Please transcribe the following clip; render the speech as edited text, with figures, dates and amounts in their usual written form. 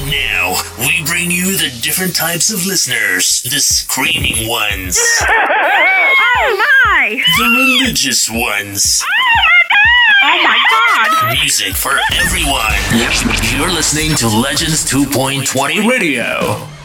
Now, we bring you the different types of listeners. The screaming ones. Oh my! The religious ones. Oh my god! Music for everyone. You're listening to Legends 2.20 Radio.